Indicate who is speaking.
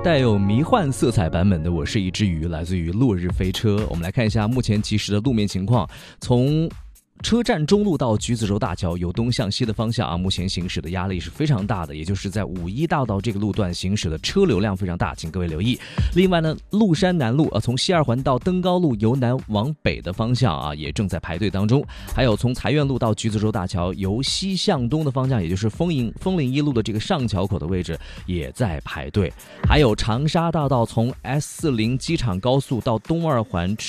Speaker 1: 带有迷幻色彩版本的我是一只鱼，来自于落日飞车。我们来看一下目前即时的路面情况，从车站中路到橘子洲大桥由东向西的方向目前行驶的压力是非常大的，也就是在5·1大道这个路段行驶的车流量非常大，请各位留意。另外呢，麓山南路从西二环到登高路由南往北的方向也正在排队当中，还有从财院路到橘子洲大桥由西向东的方向，也就是枫林一路的这个上桥口的位置也在排队，还有长沙大道从 S40 机场高速到东二环